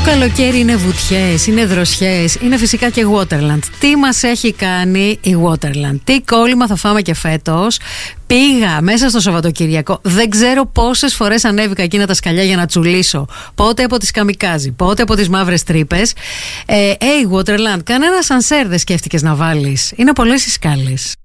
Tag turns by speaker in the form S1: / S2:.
S1: Καλοκαίρι είναι βουτιές, είναι δροσιές, είναι φυσικά και Waterland. Τι μας έχει κάνει η Waterland, τι κόλλημα θα φάμε και φέτος. Πήγα μέσα στο Σαββατοκυριακό, δεν ξέρω πόσες φορές ανέβηκα εκείνα τα σκαλιά για να τσουλήσω. Πότε από τις καμικάζι, πότε από τις μαύρες τρύπες. Waterland, κανένα σανσέρ δεν σκέφτηκες να βάλεις? Είναι πολλές οι σκάλες.